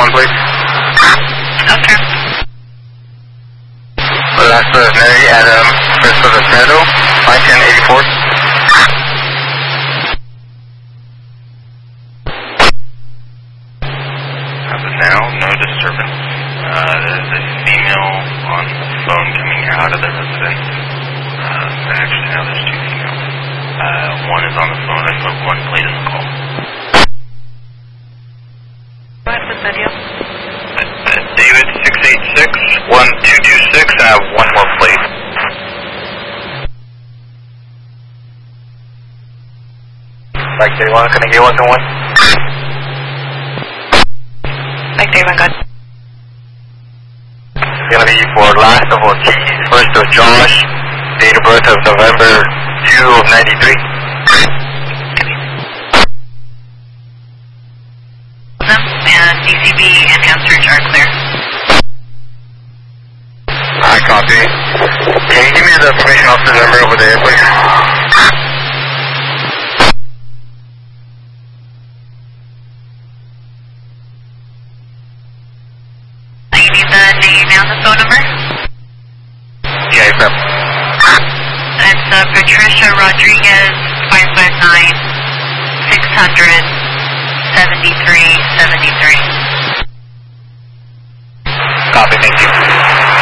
1, please. Okay. Last is Mary Adam, first of the Fredo, 51084. As of now, no disturbance. There's a female on the phone coming out of the residence. Actually, now there's 2 females. One is on the phone. I put 1 plate in the call. Go ahead with video. David 686-1226. I have 1 more plate. Like they want, can I get 1 to 1? Like Dave, I'm good. It's gonna be for last of Ortiz, first of Josh, date of birth of November 2 of 93. And DCB and hand search are clear. I copy. Can you give me the information officer number over there, please? You need the name and the phone number? Yeah, sir. It's Patricia Rodriguez, 559-600-7373.